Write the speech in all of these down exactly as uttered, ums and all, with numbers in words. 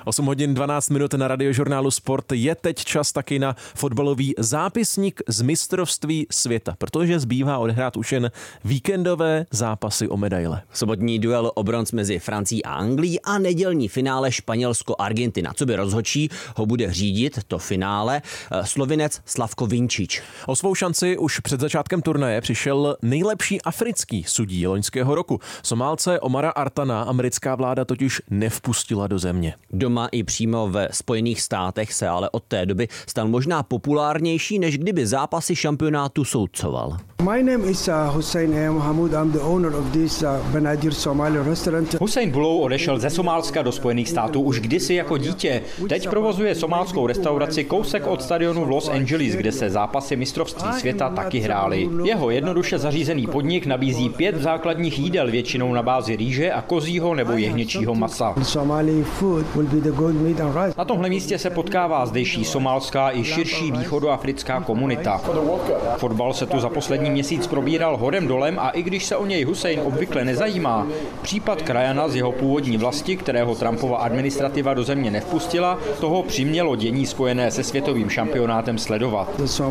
osm hodin dvanáct minut na Radiožurnálu Sport. Je teď čas taky na fotbalový zápisník z mistrovství světa, protože zbývá odehrát už jen víkendové zápasy o medaile. Sobotní duel o bronz mezi Francií a Anglií a nedělní finále Španělsko-Argentina. Co by rozhodčí ho bude řídit to finále Slovinec Slavko Vinčič. O svou šanci už před začátkem turnaje přišel nejlepší africký sudí loňského roku. Somálce Omara Artana americká vláda totiž nevpustila do země. Doma i přímo ve Spojených státech se ale od té doby stal možná populárnější, než kdyby zápasy šampionátu soudcoval. My name is uh, Hussein A. Mahmoud. I'm the owner of this uh, Benadir Somali restaurant. Hussein Bulou odešel ze Somálska do Spojených států už kdysi jako dítě. Teď provozuje somálskou restauraci kousek od stadionu v Los Angeles, kde se zápasy mistrovství světa taky hrály. Jeho jednoduše zařízený podnik nabízí pět základních jídel, většinou na bázi rýže a kozího nebo jehněčího masa. Na tomhle místě se potkává zdejší somálská i širší východoafrická komunita. Fotbal se tu za poslední měsíc probíral horem dolem a i když se o něj Hussein obvykle nezajímá, případ krajana z jeho původní vlasti, kterého Trumpova administrativa do země nevpustila, toho přimělo dění spojené se světovým šampionátem sledovat.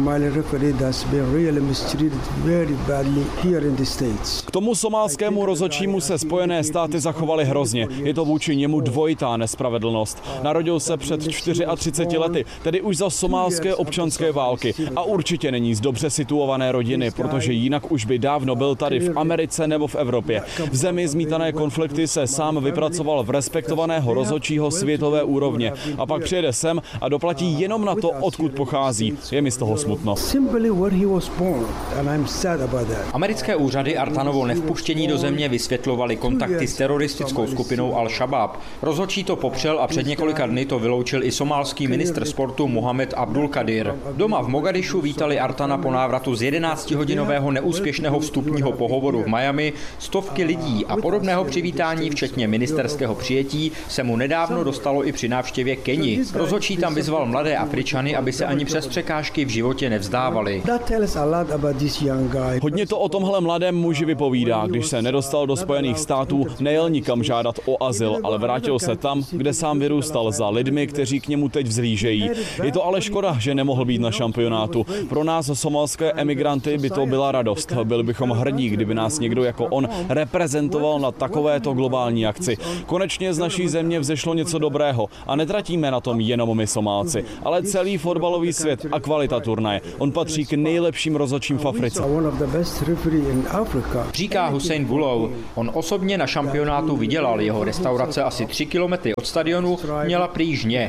K tomu somálskému rozhodčímu se Spojené státy zachovaly hrozně. Je to vůči němu dvojitá nespravedlnost. Narodil se před třiceti čtyřmi lety, tedy už za somálské občanské války a určitě není z dobře situované rodiny, protože jinak už by dávno byl tady v Americe nebo v Evropě. V zemi zmítané konflikty se sám vypracoval v respektovaného rozhodčího světové úrovně a pak přijede sem a doplatí jenom na to, odkud pochází. Je mi z toho smutno. Americké úřady Artanovo nevpuštění do země vysvětlovaly kontakty s teroristickou skupinou Al-Shabaab. Rozhodčí to popřel a před několika dny to vyloučil i somálský ministr sportu Mohamed Abdul Kadir. Doma v Mogadišu vítali Artana po návratu z jedenáctihodinového neúspěšného vstupního pohovoru v Miami stovky lidí a podobného přivítání, včetně ministerského přijetí, se mu nedávno dostalo i při návštěvě Keni. Rozhodčí tam vyzval mladé Afričany, aby se ani přes překážky v životě nevzdávali. Hodně to o tomhle mladém muži vypovídá. Když se nedostal do Spojených států, nejel nikam žádat o azyl, ale vrátil se tam, kde sám vyrůstal, za lidmi, kteří k němu teď vzhlížejí. Je to ale škoda, že nemohl být na šampionátu. Pro nás somalské emigranty by to byla radost. Byli bychom hrdí, kdyby nás někdo jako on reprezentoval na takovéto globální akci. Konečně z naší země vzešlo něco dobrého a netratíme na tom jenom my Somálci, ale celý fotbalový svět a kvalita turnaje. On patří k nejlepším rozhodčím v Africe. Říká Hussein Bulou. On osobně na šampionátu vydělal. Jeho restaurace asi tři kilometry od stadionu měla prý žně.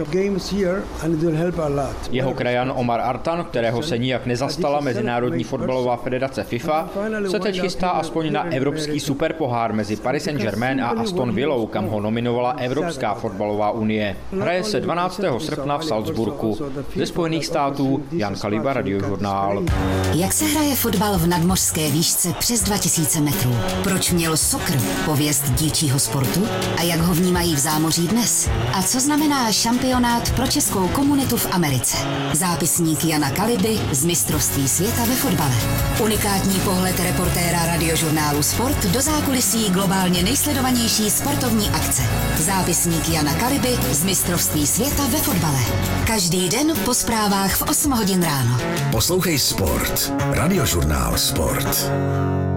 Jeho krajan Omar Artan, kterého se nijak nezastala Mezinárodní fotbalová federace FIFA, se teď chystá aspoň na evropský superpohár mezi Paris Saint-Germain a Aston Villou, kam ho nominovala Evropská fotbalová unie. Hraje se dvanáctého srpna v Salzburgu. Ze Spojených států Jan Kaliba, Radiožurnál. Jak se hraje fotbal v nadmořské výšce přes dva tisíce metrů? Proč měl soccer pověst dívčího sportu? A jak ho vnímají v zámoří dnes? A co znamená šampionát pro českou komunitu v Americe? Zápisník Jana Kaliby z mistrovství světa ve fotbale. Unikátní pohled reportéra Radiožurnálu Sport do zákulisí globálně nejsledovanější sportovní akce. Zápisník Jana Kaliby z mistrovství světa ve fotbale. Každý den po zprávách v osm hodin ráno. Poslouchej Sport. Radiožurnál Sport.